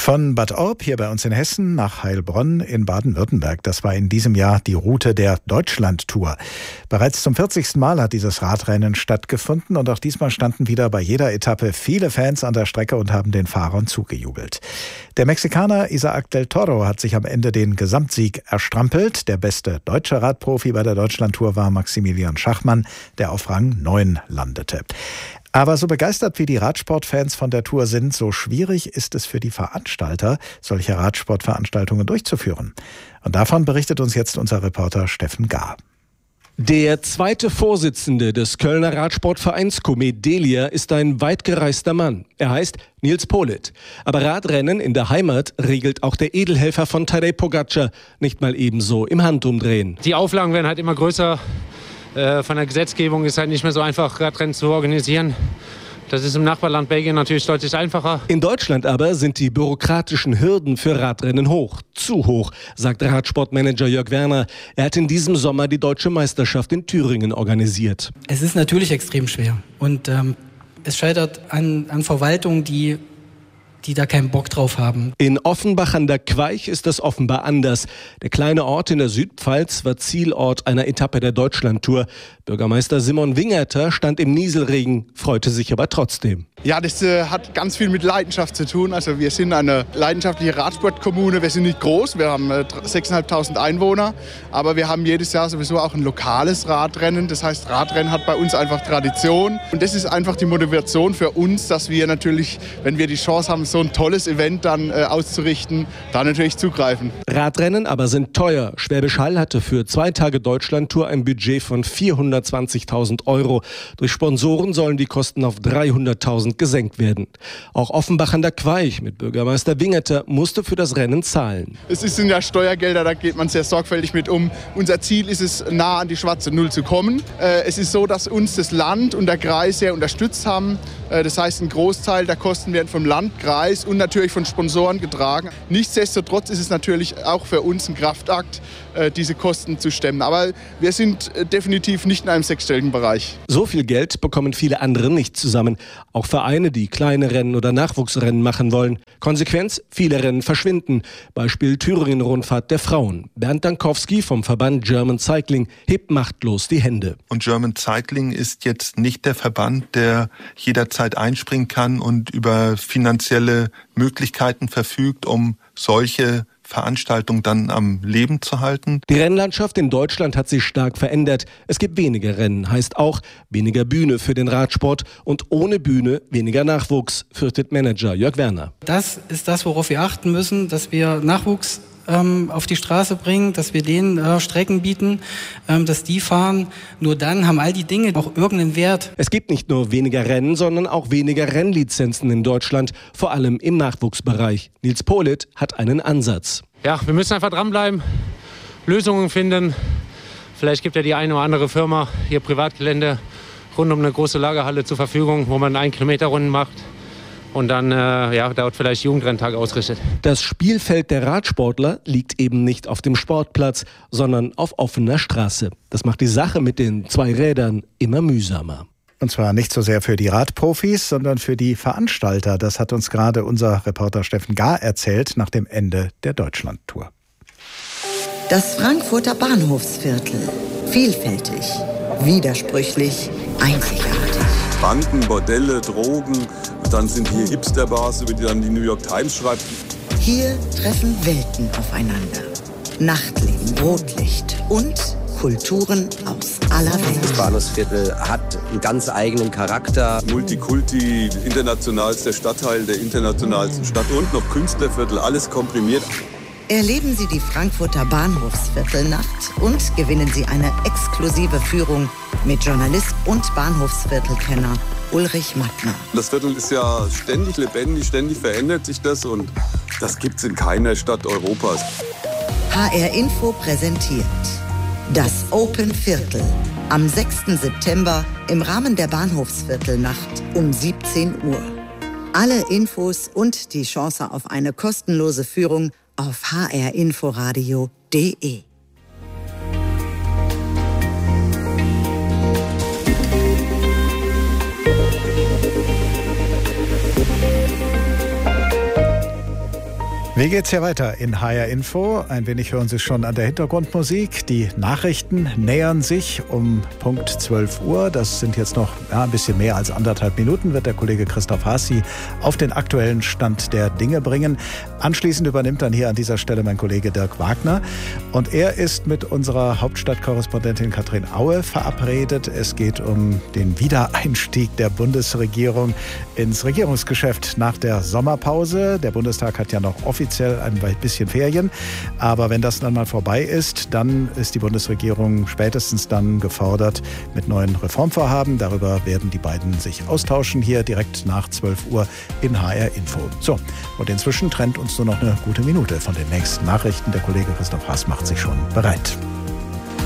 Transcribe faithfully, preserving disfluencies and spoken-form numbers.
Von Bad Orb hier bei uns in Hessen nach Heilbronn in Baden-Württemberg. Das war in diesem Jahr die Route der Deutschlandtour. Bereits zum vierzigsten Mal hat dieses Radrennen stattgefunden und auch diesmal standen wieder bei jeder Etappe viele Fans an der Strecke und haben den Fahrern zugejubelt. Der Mexikaner Isaac del Toro hat sich am Ende den Gesamtsieg erstrampelt. Der beste deutsche Radprofi bei der Deutschlandtour war Maximilian Schachmann, der auf Rang neun landete. Aber so begeistert wie die Radsportfans von der Tour sind, so schwierig ist es für die Veranstalter, solche Radsportveranstaltungen durchzuführen. Und davon berichtet uns jetzt unser Reporter Steffen Gahr. Der zweite Vorsitzende des Kölner Radsportvereins Komet Delia ist ein weitgereister Mann. Er heißt Nils Politt. Aber Radrennen in der Heimat regelt auch der Edelhelfer von Tadej Pogačar nicht mal ebenso im Handumdrehen. Die Auflagen werden halt immer größer. Von der Gesetzgebung ist halt nicht mehr so einfach, Radrennen zu organisieren. Das ist im Nachbarland Belgien natürlich deutlich einfacher. In Deutschland aber sind die bürokratischen Hürden für Radrennen hoch. Zu hoch, sagt Radsportmanager Jörg Werner. Er hat in diesem Sommer die deutsche Meisterschaft in Thüringen organisiert. Es ist natürlich extrem schwer. Und ähm, es scheitert an, an Verwaltungen, die... die da keinen Bock drauf haben. In Offenbach an der Queich ist das offenbar anders. Der kleine Ort in der Südpfalz war Zielort einer Etappe der Deutschlandtour. Bürgermeister Simon Wingerter stand im Nieselregen, freute sich aber trotzdem. Ja, das äh, hat ganz viel mit Leidenschaft zu tun. Also wir sind eine leidenschaftliche Radsportkommune. Wir sind nicht groß, wir haben äh, sechstausendfünfhundert Einwohner, aber wir haben jedes Jahr sowieso auch ein lokales Radrennen. Das heißt, Radrennen hat bei uns einfach Tradition. Und das ist einfach die Motivation für uns, dass wir natürlich, wenn wir die Chance haben, so ein tolles Event dann äh, auszurichten, da natürlich zugreifen. Radrennen aber sind teuer. Schwäbisch Hall hatte für zwei Tage Deutschlandtour ein Budget von vierhundertzwanzigtausend Euro. Durch Sponsoren sollen die Kosten auf dreihunderttausend gesenkt werden. Auch Offenbach an der Queich mit Bürgermeister Wingerter musste für das Rennen zahlen. Es sind ja Steuergelder, da geht man sehr sorgfältig mit um. Unser Ziel ist es, nah an die schwarze Null zu kommen. Äh, es ist so, dass uns das Land und der Kreis sehr unterstützt haben. Äh, das heißt, ein Großteil der Kosten werden vom Land, Kreis und natürlich von Sponsoren getragen. Nichtsdestotrotz ist es natürlich auch für uns ein Kraftakt, äh, diese Kosten zu stemmen. Aber wir sind äh, definitiv nicht in einem sechsstelligen Bereich. So viel Geld bekommen viele andere nicht zusammen. Auch Vereine, die kleine Rennen oder Nachwuchsrennen machen wollen. Konsequenz: viele Rennen verschwinden. Beispiel Thüringen-Rundfahrt der Frauen. Bernd Dankowski vom Verband German Cycling hebt machtlos die Hände. Und German Cycling ist jetzt nicht der Verband, der jederzeit einspringen kann und über finanzielle Möglichkeiten verfügt, um solche Veranstaltung dann am Leben zu halten. Die Rennlandschaft in Deutschland hat sich stark verändert. Es gibt weniger Rennen, heißt auch weniger Bühne für den Radsport und ohne Bühne weniger Nachwuchs, fürchtet Manager Jörg Werner. Das ist das, worauf wir achten müssen, dass wir Nachwuchs ähm, auf die Straße bringen, dass wir denen äh, Strecken bieten, ähm, dass die fahren. Nur dann haben all die Dinge auch irgendeinen Wert. Es gibt nicht nur weniger Rennen, sondern auch weniger Rennlizenzen in Deutschland, vor allem im Nachwuchsbereich. Nils Politt hat einen Ansatz. Ja, wir müssen einfach dranbleiben, Lösungen finden. Vielleicht gibt ja die eine oder andere Firma hier Privatgelände rund um eine große Lagerhalle zur Verfügung, wo man ein Kilometer Runden macht und dann äh, ja, dort vielleicht Jugendrenntag ausrichtet. Das Spielfeld der Radsportler liegt eben nicht auf dem Sportplatz, sondern auf offener Straße. Das macht die Sache mit den zwei Rädern immer mühsamer. Und zwar nicht so sehr für die Radprofis, sondern für die Veranstalter. Das hat uns gerade unser Reporter Steffen Gahr erzählt nach dem Ende der Deutschlandtour. Das Frankfurter Bahnhofsviertel. Vielfältig, widersprüchlich, einzigartig. Banken, Bordelle, Drogen. Dann sind hier Hipsterbars, über die dann die New York Times schreibt. Hier treffen Welten aufeinander. Nachtleben, Rotlicht und Kulturen aus aller Welt. Das Bahnhofsviertel hat einen ganz eigenen Charakter. Multikulti, internationalster Stadtteil der internationalsten Stadt und noch Künstlerviertel, alles komprimiert. Erleben Sie die Frankfurter Bahnhofsviertelnacht und gewinnen Sie eine exklusive Führung mit Journalist und Bahnhofsviertelkenner Ulrich Mattner. Das Viertel ist ja ständig lebendig, ständig verändert sich das und das gibt's in keiner Stadt Europas. H R Info präsentiert das Open Viertel am sechsten September im Rahmen der Bahnhofsviertelnacht um siebzehn Uhr. Alle Infos und die Chance auf eine kostenlose Führung auf h r inforadio punkt de. Wie geht's hier weiter in H R Info? Ein wenig hören Sie schon an der Hintergrundmusik. Die Nachrichten nähern sich um Punkt zwölf Uhr. Das sind jetzt noch ja, ein bisschen mehr als anderthalb Minuten, wird der Kollege Christoph Haas Sie auf den aktuellen Stand der Dinge bringen. Anschließend übernimmt dann hier an dieser Stelle mein Kollege Dirk Wagner. Und er ist mit unserer Hauptstadtkorrespondentin Katrin Aue verabredet. Es geht um den Wiedereinstieg der Bundesregierung ins Regierungsgeschäft nach der Sommerpause. Der Bundestag hat ja noch offiziell ein bisschen Ferien. Aber wenn das dann mal vorbei ist, dann ist die Bundesregierung spätestens dann gefordert mit neuen Reformvorhaben. Darüber werden die beiden sich austauschen hier direkt nach zwölf Uhr in H R Info. So, und inzwischen trennt uns nur noch eine gute Minute von den nächsten Nachrichten. Der Kollege Christoph Haas macht sich schon bereit.